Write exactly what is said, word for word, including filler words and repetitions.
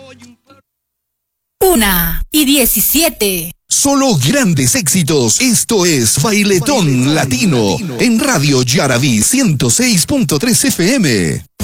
Una y diecisiete. Solo grandes éxitos. Esto es Bailetón, Bailetón Latino, Latino en Radio Yaraví ciento seis punto tres F M.